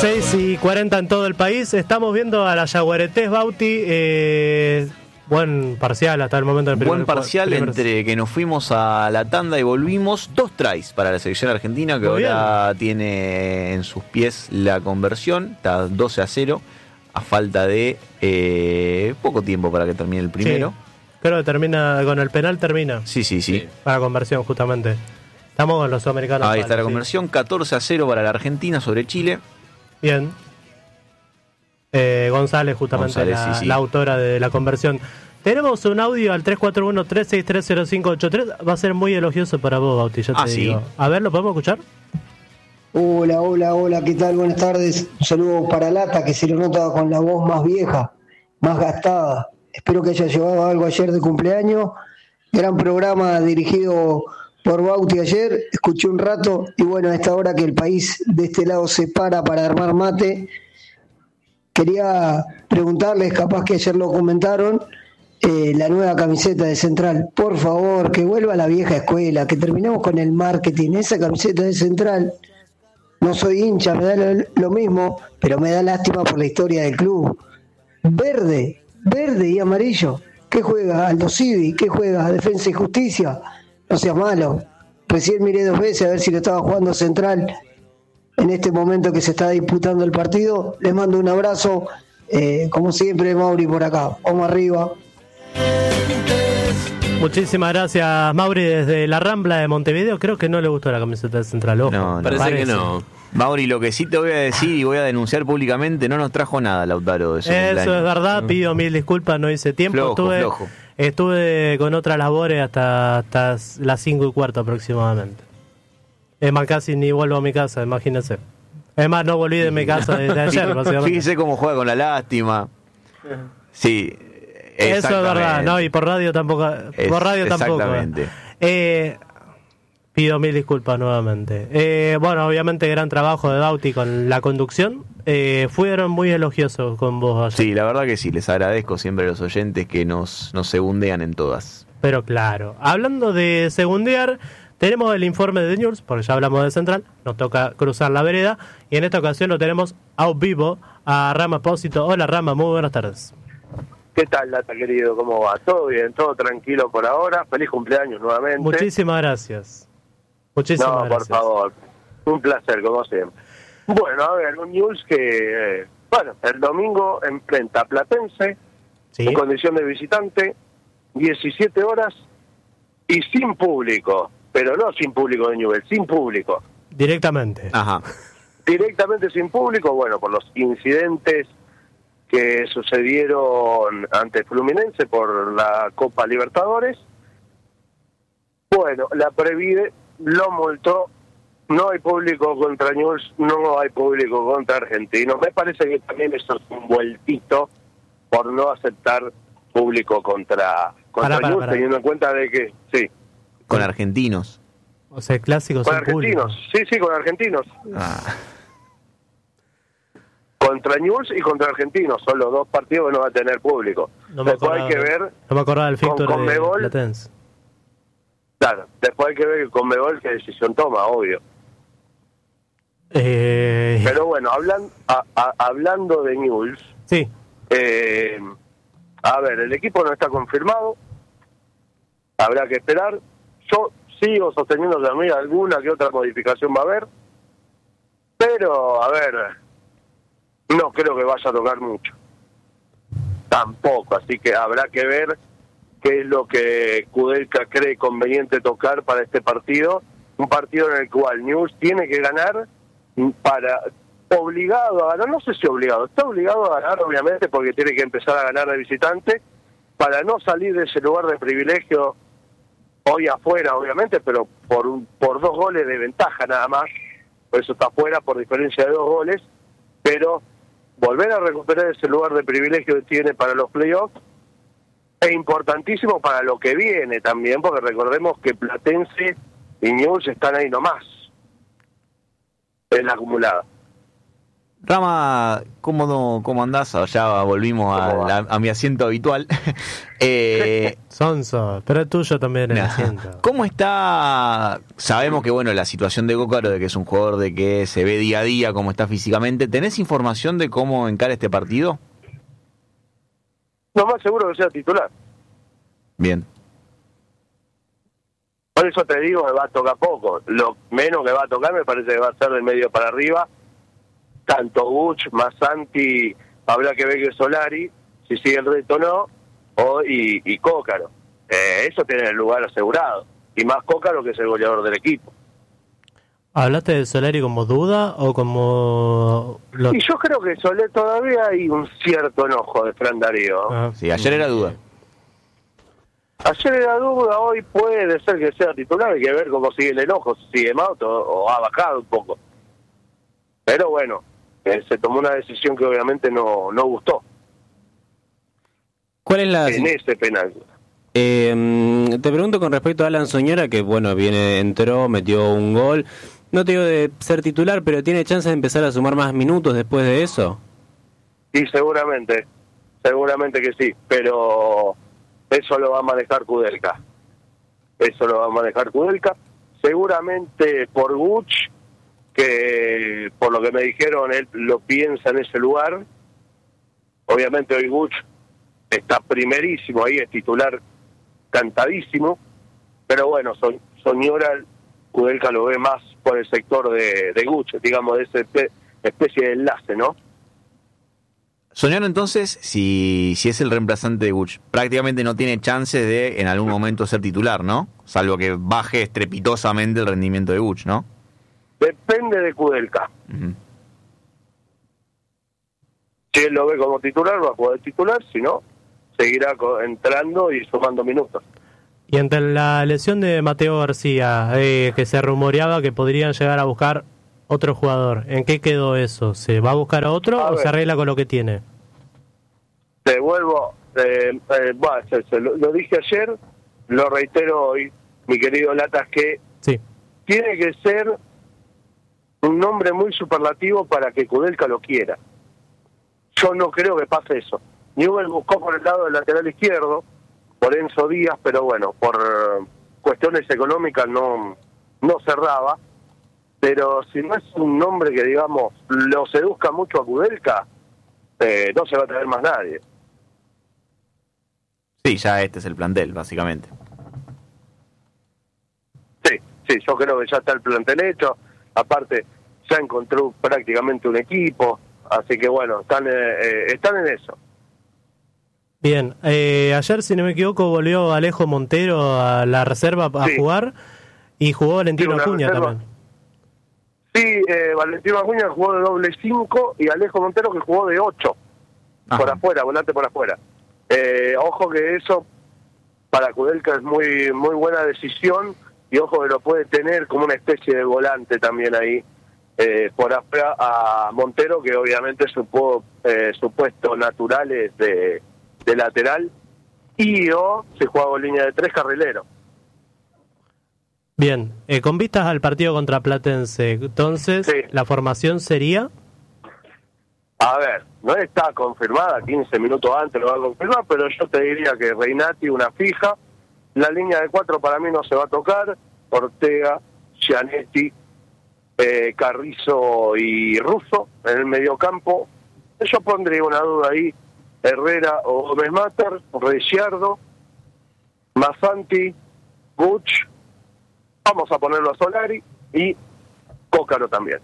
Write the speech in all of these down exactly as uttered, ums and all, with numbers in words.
seis y cuarenta en todo el país. Estamos viendo a la Yaguaretés, Bauti. Eh, buen parcial hasta el momento del primer. Buen parcial primer... entre que nos fuimos a la tanda y volvimos. Dos tries para la selección argentina, que Muy ahora bien. tiene en sus pies la conversión. Está doce a cero, a falta de eh, poco tiempo para que termine el primero. Sí. Creo que termina con el penal, termina. Sí, sí, sí. sí. Para conversión, justamente. Estamos con los sudamericanos. Ahí está la conversión, sí. catorce a cero para la Argentina sobre Chile. Bien. Eh, González, justamente, González, la, sí, sí. la autora de la conversión. Tenemos un audio al tres cuatro uno, tres seis tres, cero cinco ocho tres. Va a ser muy elogioso para vos, Bauti, ya te ah, digo. ¿Sí? A ver, ¿lo podemos escuchar? Hola, hola, hola, ¿qué tal? Buenas tardes. Un saludo para Lata, que se lo nota con la voz más vieja, más gastada. Espero que haya llevado algo ayer de cumpleaños. Gran programa dirigido por Bauti ayer. Escuché un rato y bueno, a esta hora que el país de este lado se para para armar mate, quería preguntarles, capaz que ayer lo comentaron, eh, la nueva camiseta de Central. Por favor, que vuelva a la vieja escuela, que terminemos con el marketing. Esa camiseta de Central, no soy hincha, me da lo, lo mismo, pero me da lástima por la historia del club. Verde. Verde y amarillo. ¿Qué juega? Aldo Civi. ¿Qué juega? Defensa y Justicia. No seas malo. Recién miré dos veces a ver si lo estaba jugando Central en este momento que se está disputando el partido. Les mando un abrazo. Eh, como siempre, Mauri por acá. Vamos arriba. Muchísimas gracias, Mauri, desde la Rambla de Montevideo. Creo que no le gustó la camiseta de Central. Ojo. No, no parece, parece que no. Mauri, lo que sí te voy a decir y voy a denunciar públicamente, no nos trajo nada Lautaro de ese Eso cumpleaños. Es verdad, pido mil disculpas, no hice tiempo. Flojo, estuve, flojo. estuve con otras labores hasta, hasta las cinco y cuarto aproximadamente. Es más, casi ni vuelvo a mi casa, imagínense. Es más, no volví de mi casa desde ayer. Fíjese cómo juega con la lástima. Sí, eso es verdad, no, y por radio tampoco. Es, por radio tampoco. Exactamente. Eh, Pido mil disculpas nuevamente. Eh, bueno, obviamente gran trabajo de Bauti con la conducción. Eh, fueron muy elogiosos con vos ayer. Sí, la verdad que sí. Les agradezco siempre a los oyentes que nos, nos segundean en todas. Pero claro. Hablando de segundear, tenemos el informe de News, porque ya hablamos de Central. Nos toca cruzar la vereda. Y en esta ocasión lo tenemos a vivo a Rama Pósito. Hola Rama, muy buenas tardes. ¿Qué tal, Lata, querido? ¿Cómo va? ¿Todo bien? ¿Todo tranquilo por ahora? Feliz cumpleaños nuevamente. Muchísimas gracias. Muchísimas no, gracias. por favor. Un placer, como siempre. Bueno, a ver, un news que, eh, bueno, el domingo enfrenta a Platense, ¿sí?, en condición de visitante, diecisiete horas y sin público, pero no sin público de Newell's, sin público. Directamente. Ajá. Directamente sin público, bueno, por los incidentes que sucedieron ante Fluminense por la Copa Libertadores. Bueno, la Previde lo multó, no hay público contra Newell's, no hay público contra Argentinos. Me parece que también eso es un vueltito por no aceptar público contra, contra Newell's, para, teniendo en cuenta de que, sí. Con Argentinos. O sea, clásicos. Con Argentinos, público. sí, sí, con Argentinos. Ah. Contra Newell's y contra Argentinos, son los dos partidos que no va a tener público. No me Después acordaba, hay que ver no me acordaba del con Conmebol, de Platense. Claro, después hay que ver con Conmebol qué decisión toma, obvio. Eh... Pero bueno, hablan, a, a, hablando de Newell's, sí. Eh, a ver, el equipo no está confirmado, habrá que esperar. Yo sigo sosteniendo que a mí alguna que otra modificación va a haber, pero, a ver, no creo que vaya a tocar mucho. Tampoco, así que habrá que ver qué es lo que Kudelka cree conveniente tocar para este partido. Un partido en el cual Newell's tiene que ganar para... obligado a ganar, no sé si obligado, está obligado a ganar obviamente porque tiene que empezar a ganar de visitante para no salir de ese lugar de privilegio hoy afuera obviamente, pero por un, por dos goles de ventaja nada más, por eso está afuera por diferencia de dos goles, pero volver a recuperar ese lugar de privilegio que tiene para los playoffs es importantísimo para lo que viene también, porque recordemos que Platense y Newell's están ahí nomás en la acumulada. Rama, ¿cómo, cómo andás? Ya volvimos a, a, a mi asiento habitual. eh, Sonso, pero es tuyo también el nah. asiento. ¿Cómo está? Sabemos que bueno, la situación de Cócaro, de que es un jugador de que se ve día a día, cómo está físicamente. ¿Tenés información de cómo encara este partido? No, más seguro que sea titular. Bien. Por eso te digo que va a tocar poco. Lo menos que va a tocar me parece que va a ser del medio para arriba. Tanto Buch, Masanti, habrá que ver que Solari, si sigue el reto o no, o, y, y Cócaro. Eh, eso tiene el lugar asegurado. Y más Cócaro, que es el goleador del equipo. ¿Hablaste de Solari como duda o como...? Lo... Y yo creo que Solari todavía hay un cierto enojo de Fran Darío. Ah, sí, ayer era duda. Ayer era duda, hoy puede ser que sea titular, hay que ver cómo sigue el enojo, si sigue más o, o ha bajado un poco. Pero bueno, eh, se tomó una decisión que obviamente no, no gustó. ¿Cuál es la...? En ese penal. Eh, te pregunto con respecto a Alan Soñora, que bueno, viene, entró, metió un gol. No te digo de ser titular, pero ¿tiene chance de empezar a sumar más minutos después de eso? Sí, seguramente, seguramente que sí, pero eso lo va a manejar Kudelka. Eso lo va a manejar Kudelka. Seguramente por Buch, que por lo que me dijeron, él lo piensa en ese lugar. Obviamente hoy Buch está primerísimo, ahí es titular cantadísimo, pero bueno, so, Soñora, Kudelka lo ve más por el sector de, de Buch, digamos, de esa especie de enlace, ¿no? Soñora entonces, si, si es el reemplazante de Buch, prácticamente no tiene chance de en algún momento ser titular, ¿no? Salvo que baje estrepitosamente el rendimiento de Buch, ¿no? Depende de Kudelka. Uh-huh. Si él lo ve como titular, va a poder titular, si no, seguirá entrando y sumando minutos. Y ante la lesión de Mateo García, eh, que se rumoreaba que podrían llegar a buscar otro jugador, ¿en qué quedó eso? ¿Se va a buscar a otro a o ver, se arregla con lo que tiene? Te vuelvo, eh, eh, bueno, se, se, lo, lo dije ayer, lo reitero hoy, mi querido Latas, que sí. Tiene que ser un nombre muy superlativo para que Kudelka lo quiera. Yo no creo que pase eso. Newell buscó por el lado del lateral izquierdo, por Enzo Díaz, pero bueno, por cuestiones económicas no, no cerraba. Pero si no es un nombre que, digamos, lo seduzca mucho a Kudelka, eh, no se va a traer más nadie. Sí, ya este es el plantel, básicamente. Sí, sí, yo creo que ya está el plantel hecho. Aparte, ya encontró prácticamente un equipo, así que bueno, están, eh, están en eso. Bien, eh, ayer, si no me equivoco, volvió Alejo Montero a la reserva a sí. jugar y jugó Valentino sí, Acuña reserva. también. Sí, eh, Valentino Acuña jugó de doble cinco y Alejo Montero que jugó de ocho, Ajá. por afuera, volante por afuera. Eh, ojo que eso para Kudelka es muy muy buena decisión y ojo que lo puede tener como una especie de volante también ahí eh, por afuera a Montero, que obviamente supo eh, su puesto natural es de, de lateral y o se juega con línea de tres carrilero. Bien, eh, con vistas al partido contra Platense, entonces, sí. ¿la formación sería? A ver, no está confirmada, quince minutos antes lo va a confirmar, pero yo te diría que Reinati una fija, la línea de cuatro para mí no se va a tocar, Ortega, Gianetti, eh, Carrizo y Russo en el mediocampo. Yo pondría una duda ahí, Herrera o Gómez Mater, Ricciardo, Masanti, Buch, vamos a ponerlo a Solari y Cócaro también.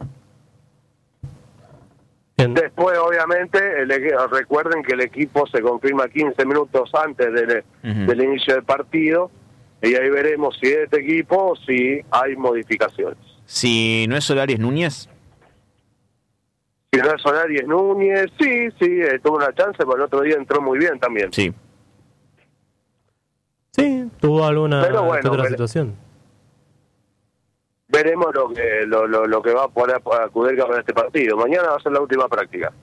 Bien. Después, obviamente, el, recuerden que el equipo se confirma quince minutos antes del, uh-huh. del inicio del partido y ahí veremos si es este equipo o si hay modificaciones. Si no es Solari, ¿es Núñez? Si no es Solari, es Núñez. Sí, sí, eh, tuvo una chance, pero el otro día entró muy bien también. Sí. Sí, tuvo alguna pero bueno, otra vere- situación. Veremos lo que lo, lo, lo que va a poner a Kudelka para este partido. Mañana va a ser la última práctica.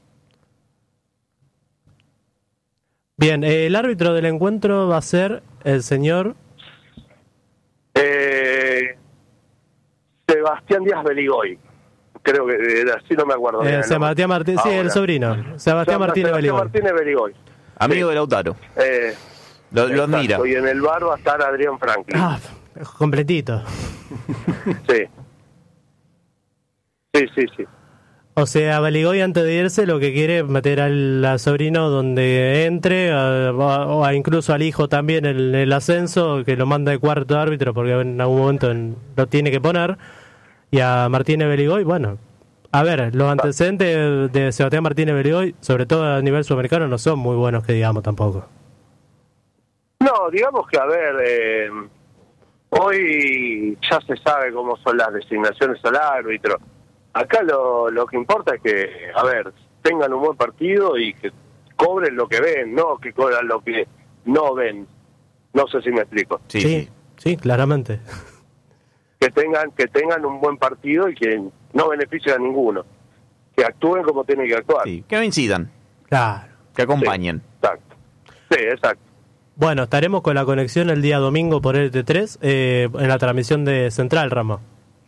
Bien, eh, el árbitro del encuentro va a ser el señor... Eh, Sebastián Díaz Beligoy. creo que era así, no me acuerdo. Eh, Sebastián Martínez, sí, el sobrino. Sebastián Martínez Beligoy. Martínez Beligoy. Amigo sí. de Lautaro. Eh, lo, lo admira. Y en el bar va a estar Adrián Franklin. Ah, completito. Sí. Sí, sí, sí. O sea, Beligoy antes de irse lo que quiere es meter al, al sobrino donde entre, a, o a incluso al hijo también en el, el ascenso, que lo manda de cuarto árbitro porque en algún momento en, lo tiene que poner. Y a Martínez Beligoy, bueno, a ver, los antecedentes de Sebastián Martínez Beligoy, sobre todo a nivel sudamericano, no son muy buenos que digamos tampoco. No, digamos que, a ver, eh, hoy ya se sabe cómo son las designaciones al árbitro. Acá lo, lo que importa es que, a ver, tengan un buen partido y que cobren lo que ven, no que cobran lo que no ven. No sé si me explico. Sí, sí, sí, claramente. Que tengan que tengan un buen partido y que no beneficien a ninguno. Que actúen como tienen que actuar. Sí, que incidan. Claro. Que acompañen. Sí, exacto. Sí, exacto. Bueno, estaremos con la conexión el día domingo por L T tres eh, en la transmisión de Central, Ramos.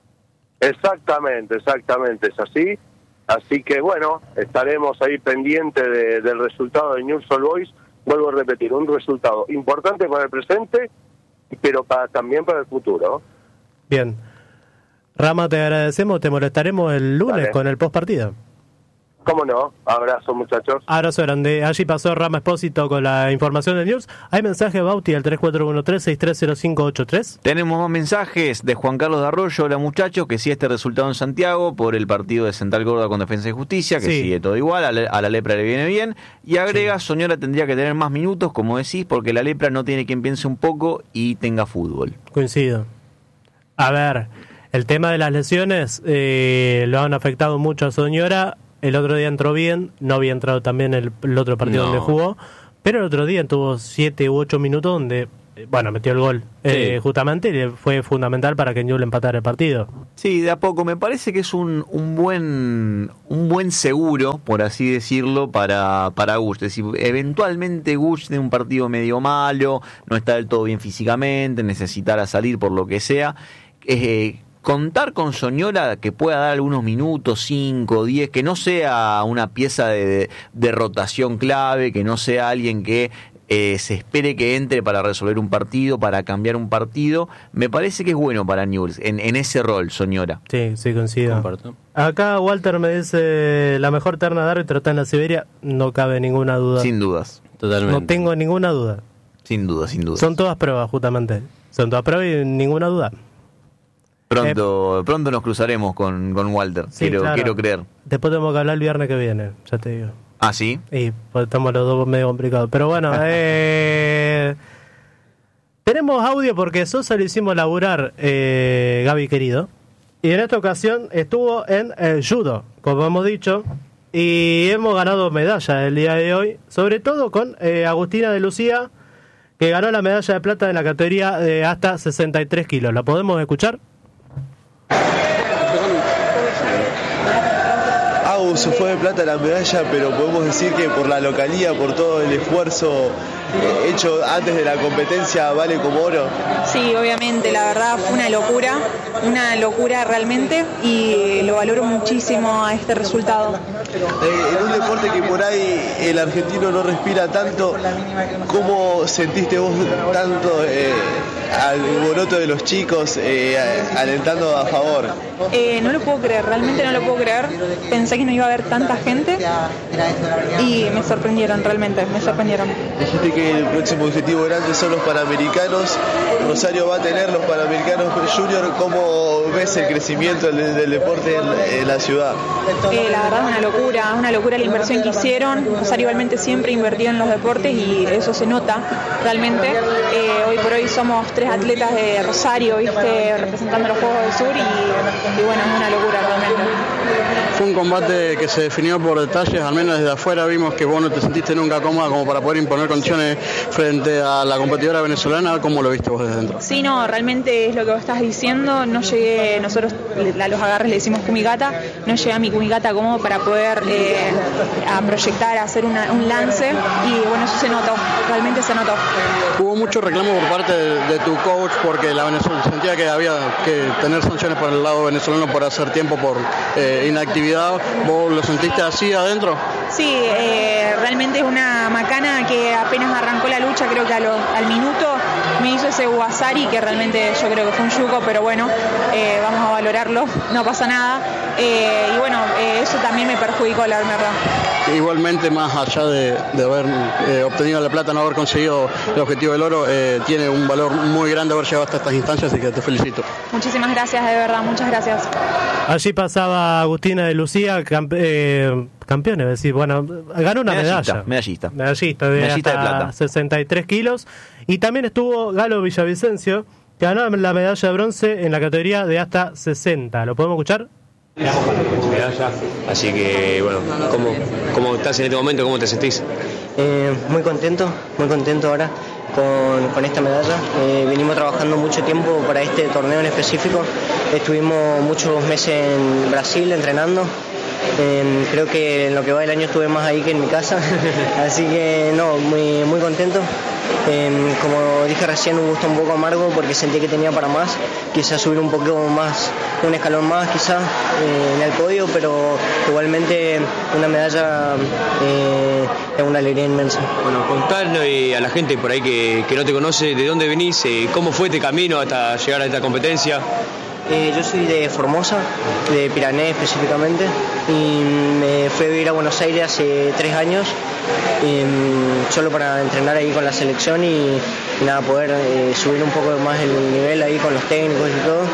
Exactamente, exactamente, es así. Así que bueno, estaremos ahí pendientes de, del resultado de Newell's Old Boys. Vuelvo a repetir, un resultado importante para el presente, pero para, también para el futuro. Bien. Rama, te agradecemos, te molestaremos el lunes Dale. con el post partido. ¿Cómo no? Abrazo, muchachos. Abrazo grande. Allí pasó Rama Espósito con la información de News. ¿Hay mensaje, Bauti, al tres cuatro uno tres, seis tres cero cinco ocho tres? Tenemos más mensajes de Juan Carlos de Arroyo. Hola, muchachos, que sí este resultado en Santiago por el partido de Central Córdoba con Defensa y Justicia, que sí. sigue todo igual, a la, a la Lepra le viene bien. Y agrega, sí. Soñora tendría que tener más minutos, como decís, porque la Lepra no tiene quien piense un poco y tenga fútbol. Coincido. A ver, el tema de las lesiones eh, lo han afectado mucho a Soñora. El otro día entró bien, no había entrado también el, el otro partido no. donde jugó, pero el otro día tuvo siete u ocho minutos donde, bueno, metió el gol. Sí. Eh, justamente y fue fundamental para que Newell's empatara el partido. Sí, de a poco. Me parece que es un, un buen un buen seguro, por así decirlo, para, para Gush. Es decir, eventualmente Gush tiene un partido medio malo, no está del todo bien físicamente, necesitará salir por lo que sea. Eh, Contar con Soñora que pueda dar algunos minutos, cinco, diez, que no sea una pieza de, de, de rotación clave, que no sea alguien que eh, se espere que entre para resolver un partido, para cambiar un partido, me parece que es bueno para Newell's, en, en ese rol, Soñora. Sí, sí, coincido. Comparto. Acá Walter me dice, la mejor terna de árbitro está en la Siberia, no cabe ninguna duda. Sin dudas. Totalmente. No tengo ninguna duda. Sin duda, sin duda. Son todas pruebas, justamente. Son todas pruebas y ninguna duda. Pronto eh, pronto nos cruzaremos con, con Walter, sí, quiero, claro. quiero creer. Después tenemos que hablar el viernes que viene, ya te digo. ¿Ah, sí? Y pues estamos los dos medio complicados. Pero bueno, eh, tenemos audio porque Sosa le hicimos laburar, eh, Gaby querido. Y en esta ocasión estuvo en el judo, como hemos dicho. Y hemos ganado medalla el día de hoy, sobre todo con eh, Agustina de Lucía, que ganó la medalla de plata en la categoría de hasta sesenta y tres kilos. ¿La podemos escuchar? Agus se fue de plata la medalla, pero podemos decir que por la localía, por todo el esfuerzo hecho antes de la competencia, vale como oro. Sí, obviamente, la verdad fue una locura, una locura realmente, y lo valoro muchísimo a este resultado. Eh, en un deporte que por ahí el argentino no respira tanto, ¿cómo sentiste vos tanto eh, al alboroto de los chicos eh, alentando a favor? Eh, no lo puedo creer, realmente no lo puedo creer. Pensé que no iba a haber tanta gente y me sorprendieron, realmente, me sorprendieron. Dijiste que el próximo objetivo grande son los Panamericanos. Rosario va a tener los Panamericanos Junior. ¿Cómo ves el crecimiento del, del deporte en, en la ciudad? Eh, la verdad, una locura, una locura la inversión que hicieron. Rosario igualmente siempre invirtió en los deportes y eso se nota realmente. Eh, hoy por hoy somos tres atletas de Rosario, viste, representando los Juegos del Sur y, y bueno, es una locura realmente. Fue un combate que se definió por detalles, al menos desde afuera vimos que vos no te sentiste nunca cómoda como para poder imponer condiciones frente a la competidora venezolana. ¿Cómo lo viste vos desde dentro? Sí, no, realmente es lo que vos estás diciendo. No llegué, nosotros a los agarres le decimos kumigata, no llegué a mi kumigata como para poder eh, a proyectar, a hacer una, un lance y bueno, eso se notó, realmente se notó. Hubo mucho reclamo por parte de, de tu coach porque la Venezuela sentía que había que tener sanciones por el lado venezolano por hacer tiempo por eh, inactividad. ¿Vos lo sentiste así adentro? Sí, eh, realmente es una macana que apenas arrancó la lucha, creo que a lo, al minuto me hizo ese Guasari, que realmente yo creo que fue un yuco, pero bueno, eh, vamos a valorarlo, no pasa nada. Eh, y bueno, eh, eso también me perjudicó, la verdad. Igualmente, más allá de, de haber eh, obtenido la plata, no haber conseguido el objetivo del oro, eh, tiene un valor muy grande haber llegado hasta estas instancias, así que te felicito. Muchísimas gracias, de verdad, muchas gracias. Allí pasaba Agustina de Lucía, campe, eh, campeón, es decir, bueno, ganó una medallista, medalla. Medallista. Medallista de, medallista hasta de plata. sesenta y tres kilos. Y también estuvo Galo Villavicencio, que ganó la medalla de bronce en la categoría de hasta sesenta. ¿Lo podemos escuchar? Medalla, así que bueno, ¿cómo, cómo estás en este momento? ¿Cómo te sentís? Eh, muy contento, muy contento ahora con, con esta medalla. Eh, venimos trabajando mucho tiempo para este torneo en específico. Estuvimos muchos meses en Brasil entrenando. Eh, creo que en lo que va del año estuve más ahí que en mi casa, así que no, muy, muy contento. Eh, como dije recién, un gusto un poco amargo porque sentí que tenía para más, quizás subir un poco más, un escalón más quizás eh, en el podio, pero igualmente una medalla eh, es una alegría inmensa. Bueno, contarle a la gente por ahí que, que no te conoce, de dónde venís, eh, cómo fue este camino hasta llegar a esta competencia. Eh, yo soy de Formosa, de Pirané específicamente, y me fui a vivir a Buenos Aires hace tres años, eh, solo para entrenar ahí con la selección y, y nada, poder eh, subir un poco más el nivel ahí con los técnicos y todo.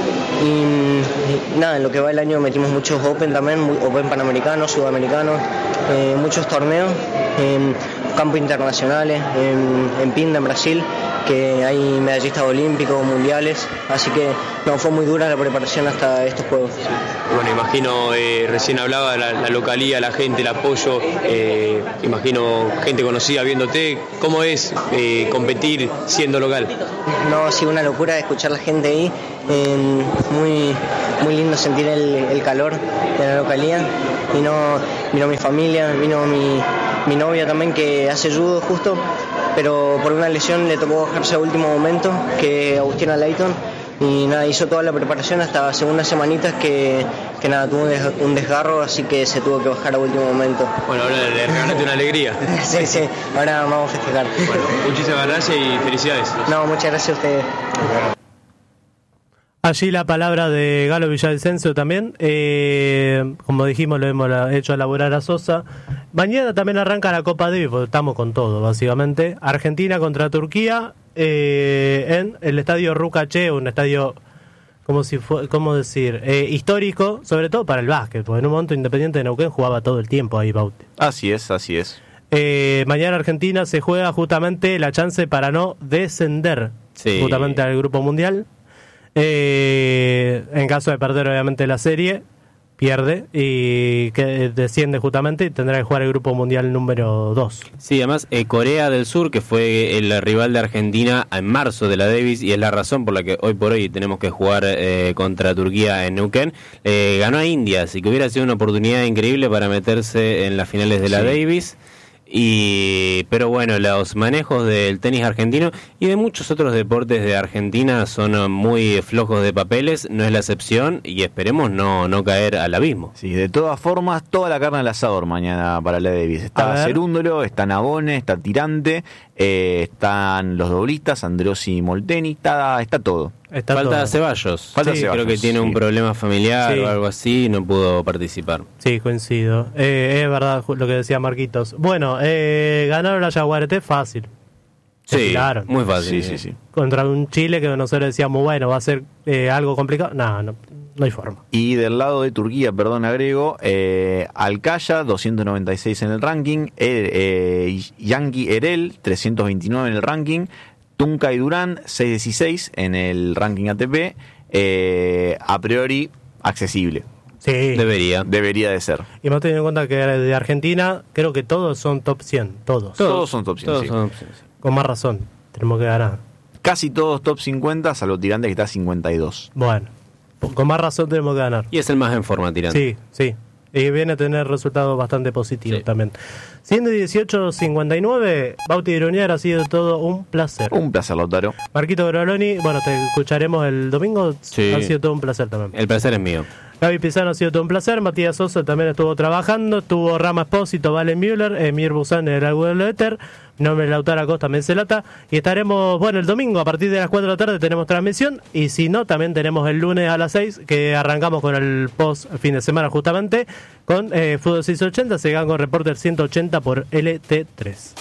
Y, y nada, en lo que va el año metimos muchos Open también, Open panamericanos, sudamericanos, eh, muchos torneos, en campos internacionales, en, en Pinda, en Brasil, que hay medallistas olímpicos, mundiales, así que no, fue muy dura la preparación hasta estos Juegos. Bueno, imagino, eh, recién hablaba de la, la localía, la gente, el apoyo, eh, imagino gente conocida viéndote. ¿Cómo es eh, competir siendo local? No, ha sido una locura escuchar a la gente ahí, eh, muy, muy lindo sentir el, el calor de la localía. Vino, vino mi familia, vino mi, mi novia también, que hace judo justo, pero por una lesión le tocó bajarse a último momento, que Agustina Leighton, y nada, hizo toda la preparación hasta hace unas semanitas que, que nada, tuvo un desgarro, así que se tuvo que bajar a último momento. Bueno, ahora le regalaste una alegría. Sí, sí, ahora vamos a festejar. Bueno, muchísimas gracias y felicidades. No, muchas gracias a ustedes. Allí la palabra de Galo Villavicencio también, eh, como dijimos, lo hemos hecho elaborar a Sosa. Mañana también arranca la Copa Davis, porque estamos con todo, básicamente. Argentina contra Turquía eh, en el estadio Rucaché, un estadio, como si fue, ¿cómo decir? Eh, histórico, sobre todo para el básquet, porque en un momento Independiente de Neuquén jugaba todo el tiempo ahí, Bauti. Así es, así es. Eh, mañana Argentina se juega justamente la chance para no descender sí. justamente al Grupo Mundial. Eh, en caso de perder obviamente la serie, pierde y que desciende justamente y tendrá que jugar el Grupo Mundial número dos. Sí, además eh, Corea del Sur, que fue el rival de Argentina en marzo de la Davis, y es la razón por la que hoy por hoy tenemos que jugar eh, contra Turquía en Neuquén, eh, ganó a India, así que hubiera sido una oportunidad increíble para meterse en las finales de la sí. Davis. Y pero bueno, los manejos del tenis argentino y de muchos otros deportes de Argentina son muy flojos de papeles, no es la excepción, y esperemos no, no caer al abismo. Sí, de todas formas, toda la carne al asador mañana para la Davis. Está Cerúndolo, está Nabone, está Tirante, eh, están los doblistas, Androssi y Molteni, está, está todo. Está Falta todo. Ceballos. Falta sí, Ceballos. Creo que tiene sí. un problema familiar sí. o algo así, no pudo participar. Sí, coincido. Eh, es verdad lo que decía Marquitos. Bueno, eh, ganaron a Yaguareté fácil. Sí, muy fácil. Sí, sí, sí. Contra un Chile que nosotros decíamos, bueno, va a ser eh, algo complicado. No, no, no hay forma. Y del lado de Turquía, perdón, agrego, eh, Alcaya, doscientos noventa y seis en el ranking, eh, eh, Yangi Erel, trescientos veintinueve en el ranking, Tunca y Durán, seiscientos dieciséis en el ranking A T P, eh, a priori accesible. Sí. Debería. Debería de ser. Y más teniendo en cuenta que de Argentina, creo que todos son top cien, todos. Todos, todos son top cien, todos sí. son top cien. Con más razón, tenemos que ganar. Casi todos top cincuenta, salvo Tirante que está a cincuenta y dos. Bueno, con más razón tenemos que ganar. Y es el más en forma, Tirante. Sí, sí. y viene a tener resultados bastante positivos sí. también. Siendo dieciocho cincuenta y nueve, Bauti Iruñar, ha sido todo un placer. Un placer, Lautaro. Marquito Groloni, bueno, te escucharemos el domingo. Sí. Ha sido todo un placer también. El placer es mío. Gaby Pizano, ha sido todo un placer. Matías Sosa también estuvo trabajando. Estuvo Rama Espósito, Valen Müller, Emir Busan en el Agüero Éter. Mi nombre es Lautaro Acosta Mencelata. Y estaremos, bueno, el domingo a partir de las cuatro de la tarde tenemos transmisión. Y si no, también tenemos el lunes a las seis, que arrancamos con el post fin de semana justamente, con eh, Fútbol seiscientos ochenta. Se gan con Reporter ciento ochenta por L T tres.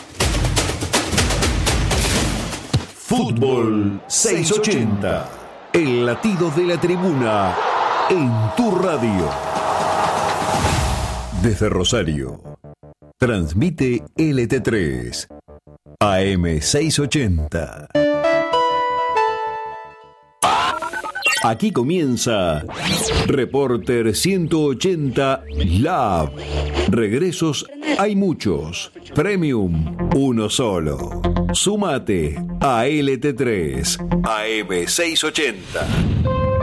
Fútbol seiscientos ochenta. El latido de la tribuna en tu radio. Desde Rosario, transmite L T tres, A M seiscientos ochenta. Aquí comienza Reporter ciento ochenta Lab. Regresos hay muchos, Premium uno solo. Súmate a L T tres, A M seiscientos ochenta.